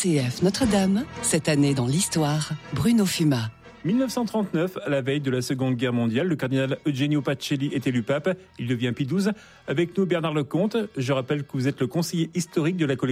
RCF Notre-Dame, cette année dans l'histoire, Bruno Fuma. 1939, à la veille de la Seconde Guerre mondiale, le cardinal Eugenio Pacelli est élu pape. Il devient Pie XII. Avec nous, Bernard Lecomte. Je rappelle que vous êtes le conseiller historique de la collectivité